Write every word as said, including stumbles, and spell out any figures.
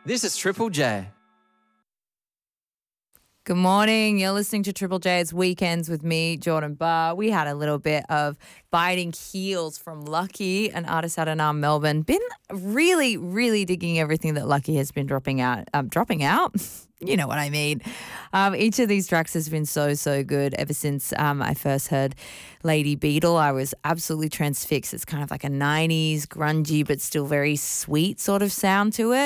This is Triple J. Good morning. You're listening to Triple J's Weekends with me, Jordan Barr. We had a little bit of Biting Heels from Lucky, an artist out in um, Melbourne. Been really, really digging everything that Lucky has been dropping out. Um, dropping out? You know what I mean. Um, each of these tracks has been so, so good ever since um, I first heard Lady Beetle. I was absolutely transfixed. It's kind of like a nineties, grungy, but still very sweet sort of sound to it.